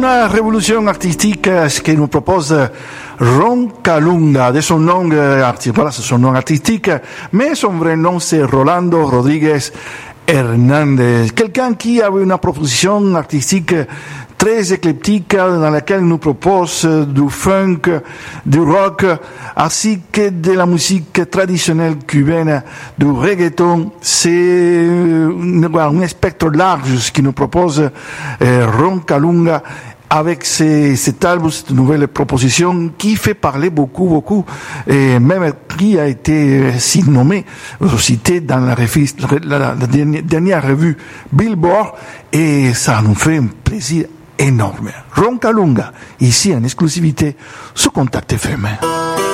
Una révolution artistique que nous propose Ron Kalunga, de son nom voilà, c'est son nom artistique, mais son vrai nom c'est Rolando Rodriguez Hernandez. Quelqu'un qui avait une proposition artistique très éclectique dans laquelle il nous propose du funk, du rock, ainsi que de la musique traditionnelle cubaine, du reggaeton. C'est un spectre large ce qu'il nous propose Ron Kalunga avec cet album, cette nouvelle proposition qui fait parler beaucoup, et même qui a été cité dans la dernière revue Billboard, et ça nous fait un plaisir énorme. Ron Kalunga, ici en exclusivité, sous Contact FM.